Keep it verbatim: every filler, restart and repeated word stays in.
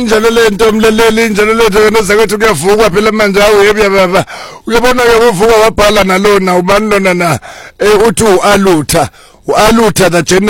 Njalo lento mlaleli njalo lethu wena sakwethu kuyavuka phela manje awu yebi baba uyabona ke uvuka wabhala nalona ubani lona na uthi uAlutha uAlutha the